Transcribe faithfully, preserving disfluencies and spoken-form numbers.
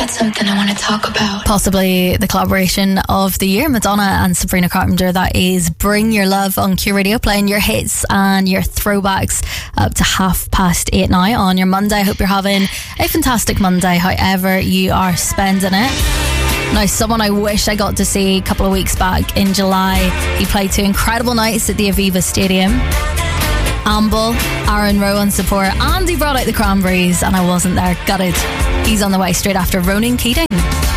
something I want to talk about. Possibly the collaboration of the year, Madonna and Sabrina Carpenter. That is Bring Your Love on Q Radio, playing your hits and your throwbacks up to half past eight now on your Monday. I hope you're having a fantastic Monday, however you are spending it. Now, someone I wish I got to see a couple of weeks back in July, he played two incredible nights at the Aviva Stadium. Amble, Aaron Rowe on support, and he brought out the Cranberries, and I wasn't there. Got it. He's on the way straight after Ronan Keating.